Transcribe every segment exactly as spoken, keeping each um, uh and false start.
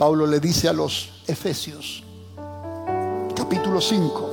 Pablo le dice a los Efesios, capítulo cinco,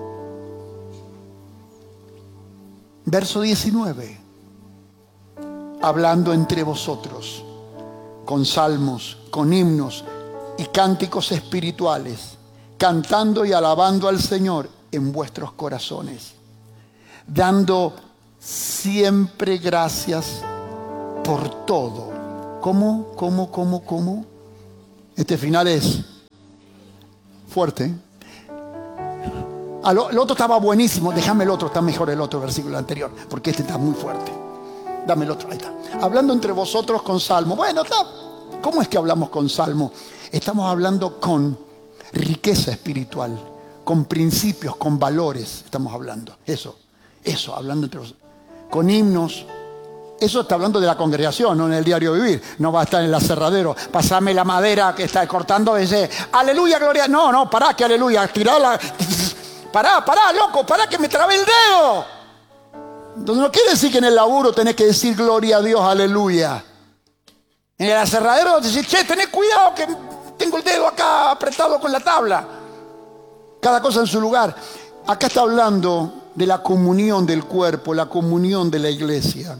verso diecinueve, hablando entre vosotros con salmos, con himnos y cánticos espirituales, cantando y alabando al Señor en vuestros corazones, dando siempre gracias por todo. ¿Cómo? ¿Cómo? ¿Cómo? ¿Cómo? Este final es fuerte. Ah, lo, el otro estaba buenísimo. Déjame el otro, está mejor el otro versículo anterior, porque este está muy fuerte. Dame el otro, ahí está. Hablando entre vosotros con salmo. Bueno, está. ¿Cómo es que hablamos con salmo? Estamos hablando con riqueza espiritual, con principios, con valores. Estamos hablando. Eso, eso, hablando entre vosotros. Con himnos. Eso está hablando de la congregación, no en el diario vivir. No va a estar en el aserradero. Pasame la madera que está cortando. Ese, aleluya, gloria. No, no, pará, que aleluya. Tirala. Pará, pará, loco, pará que me trabé el dedo. Entonces no quiere decir que en el laburo tenés que decir gloria a Dios, aleluya. En el aserradero decís, che, tenés cuidado que tengo el dedo acá apretado con la tabla. Cada cosa en su lugar. Acá está hablando de la comunión del cuerpo, la comunión de la iglesia.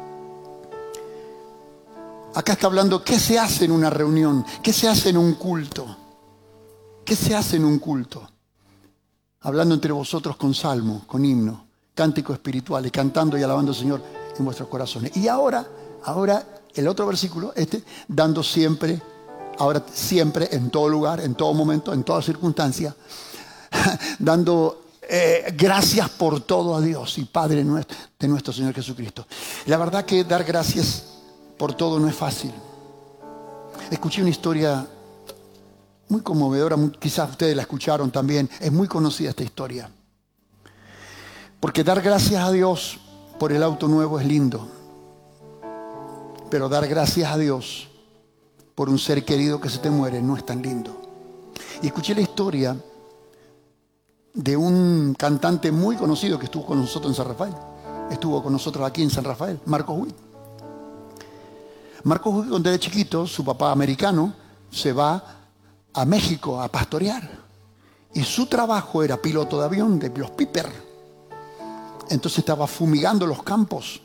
Acá está hablando qué se hace en una reunión, qué se hace en un culto, qué se hace en un culto. Hablando entre vosotros con salmo, con himno, cánticos espirituales, cantando y alabando al Señor en vuestros corazones. Y ahora, ahora el otro versículo, este, dando siempre, ahora siempre, en todo lugar, en todo momento, en toda circunstancia, dando eh, gracias por todo a Dios y Padre nuestro, de nuestro Señor Jesucristo. La verdad que dar gracias por todo no es fácil. Escuché una historia muy conmovedora, quizás ustedes la escucharon también. Es muy conocida esta historia. Porque dar gracias a Dios por el auto nuevo es lindo. Pero dar gracias a Dios por un ser querido que se te muere no es tan lindo. Y escuché la historia de un cantante muy conocido que estuvo con nosotros en San Rafael. Estuvo con nosotros aquí en San Rafael, Marcos Witt. Marcos Witt, cuando era chiquito, su papá americano se va a México a pastorear. Y su trabajo era piloto de avión, de los Piper. Entonces estaba fumigando los campos.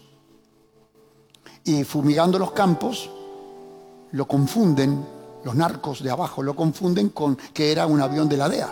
Y fumigando los campos, lo confunden, los narcos de abajo lo confunden con que era un avión de la D E A.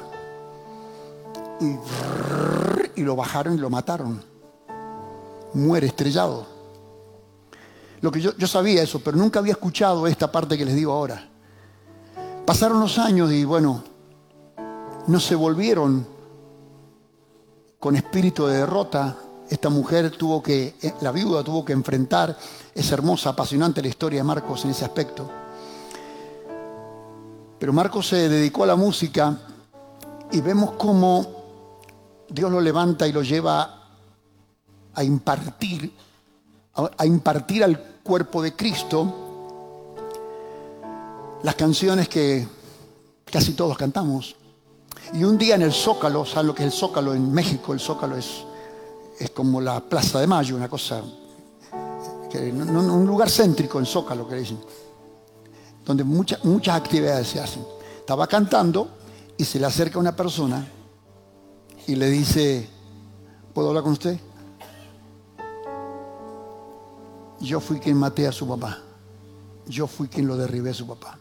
Y, y lo bajaron y lo mataron. Muere estrellado. Lo que yo, yo sabía eso, pero nunca había escuchado esta parte que les digo ahora. Pasaron los años y bueno, no se volvieron con espíritu de derrota. Esta mujer tuvo que, la viuda tuvo que enfrentar, es hermosa, apasionante la historia de Marcos en ese aspecto. Pero Marcos se dedicó a la música y vemos cómo Dios lo levanta y lo lleva a impartir, a, a impartir al cuerpo de Cristo las canciones que casi todos cantamos. Y un día en el Zócalo, ¿saben lo que es el Zócalo en México? El Zócalo es, es como la Plaza de Mayo, una cosa, que, no, no, un lugar céntrico en Zócalo, que dicen, donde mucha, muchas actividades se hacen. Estaba cantando y se le acerca una persona y le dice, ¿puedo hablar con usted? Yo fui quien maté a su papá. Yo fui quien lo derribé a su papá.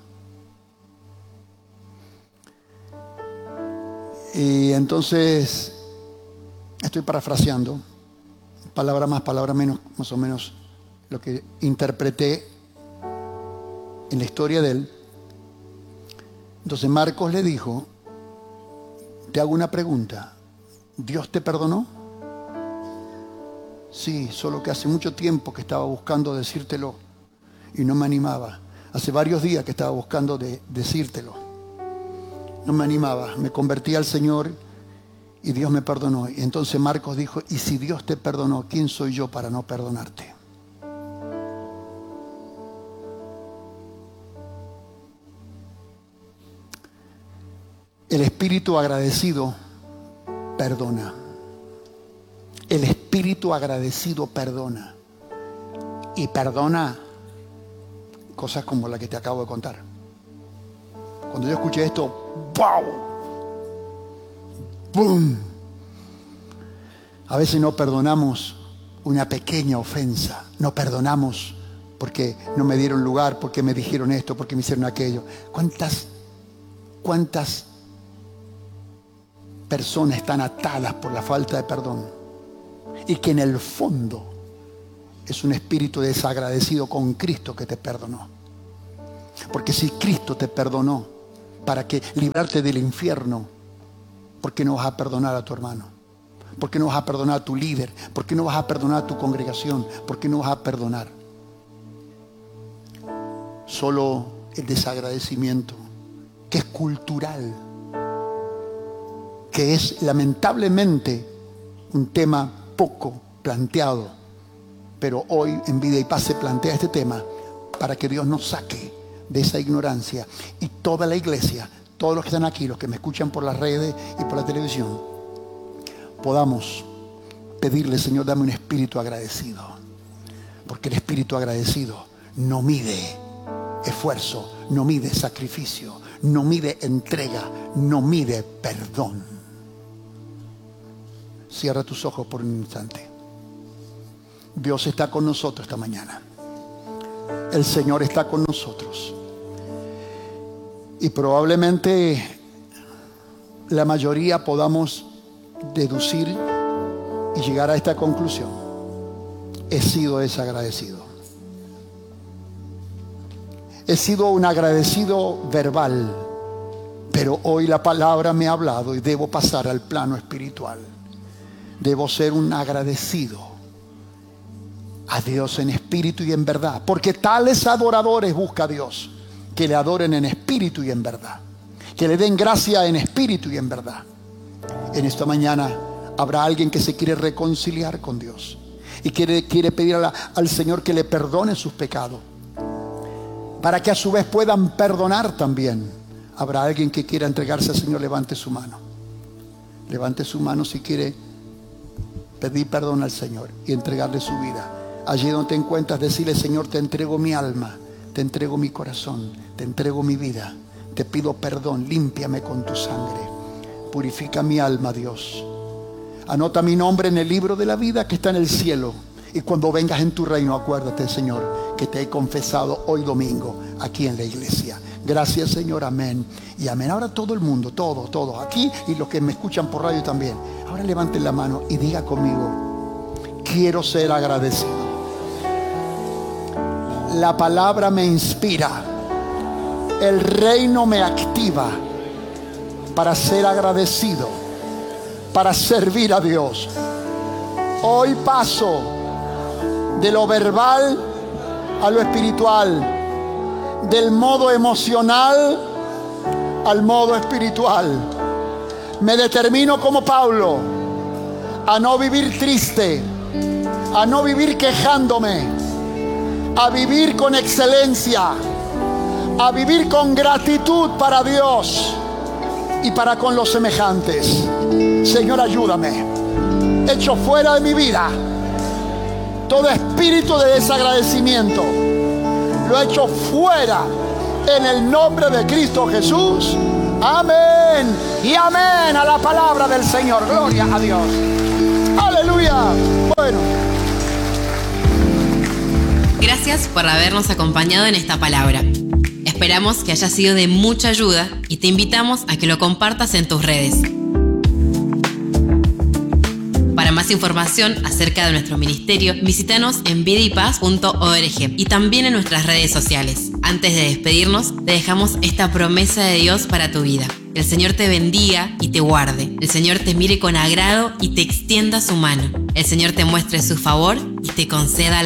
Y entonces, estoy parafraseando, palabra más, palabra menos, más o menos lo que interpreté en la historia de él. Entonces Marcos le dijo, te hago una pregunta, ¿Dios te perdonó? Sí, solo que hace mucho tiempo que estaba buscando decírtelo y no me animaba. Hace varios días que estaba buscando de decírtelo. No me animaba. Me convertí al Señor y Dios me perdonó. Y entonces Marcos dijo, y si Dios te perdonó, ¿quién soy yo para no perdonarte? El espíritu agradecido perdona. El espíritu agradecido perdona. Y perdona cosas como la que te acabo de contar. Cuando yo escuché esto, ¡wow! ¡Bum! A veces no perdonamos una pequeña ofensa. No perdonamos porque no me dieron lugar, porque me dijeron esto, porque me hicieron aquello. ¿Cuántas, cuántas personas están atadas por la falta de perdón? Y que en el fondo es un espíritu desagradecido con Cristo que te perdonó. Porque si Cristo te perdonó para que librarte del infierno, ¿por qué no vas a perdonar a tu hermano? ¿Por qué no vas a perdonar a tu líder? ¿Por qué no vas a perdonar a tu congregación? ¿Por qué no vas a perdonar? Solo el desagradecimiento, que es cultural, que es lamentablemente un tema poco planteado, pero hoy en Vida y Paz se plantea este tema para que Dios nos saque de esa ignorancia, y toda la iglesia, todos los que están aquí, los que me escuchan por las redes y por la televisión, podamos pedirle: Señor, dame un espíritu agradecido, porque el espíritu agradecido no mide esfuerzo, no mide sacrificio, no mide entrega, no mide perdón. Cierra tus ojos por un instante. Dios está con nosotros esta mañana. El Señor está con nosotros. Y probablemente la mayoría podamos deducir y llegar a esta conclusión: he sido desagradecido. He sido un agradecido verbal, pero hoy la palabra me ha hablado y debo pasar al plano espiritual. Debo ser un agradecido a Dios en espíritu y en verdad, porque tales adoradores busca Dios, que le adoren en espíritu y en verdad, que le den gracia en espíritu y en verdad. En esta mañana habrá alguien que se quiere reconciliar con Dios y quiere, quiere pedir a la, al Señor que le perdone sus pecados, para que a su vez puedan perdonar también. Habrá alguien que quiera entregarse al Señor. Levante su mano. Levante su mano si quiere pedir perdón al Señor y entregarle su vida. Allí donde te encuentras, decirle: Señor, te entrego mi alma, te entrego mi corazón, te entrego mi vida. Te pido perdón, límpiame con tu sangre. Purifica mi alma, Dios. Anota mi nombre en el libro de la vida que está en el cielo. Y cuando vengas en tu reino, acuérdate, Señor, que te he confesado hoy domingo aquí en la iglesia. Gracias, Señor, amén y amén. Ahora todo el mundo, todos, todos aquí, y los que me escuchan por radio también, ahora levanten la mano y diga conmigo: quiero ser agradecido. La palabra me inspira, el reino me activa para ser agradecido, para servir a Dios. Hoy paso de lo verbal a lo espiritual, del modo emocional al modo espiritual. Me determino como Pablo a no vivir triste, a no vivir quejándome, a vivir con excelencia, a vivir con gratitud para Dios y para con los semejantes. Señor, ayúdame. Echo fuera de mi vida todo espíritu de desagradecimiento. Lo echo fuera en el nombre de Cristo Jesús. Amén y amén a la palabra del Señor. Gloria a Dios. Aleluya. Bueno. Gracias por habernos acompañado en esta palabra. Esperamos que haya sido de mucha ayuda y te invitamos a que lo compartas en tus redes. Para más información acerca de nuestro ministerio, visítanos en vida y paz punto org y también en nuestras redes sociales. Antes de despedirnos, te dejamos esta promesa de Dios para tu vida. El Señor te bendiga y te guarde. El Señor te mire con agrado y te extienda su mano. El Señor te muestre su favor y te conceda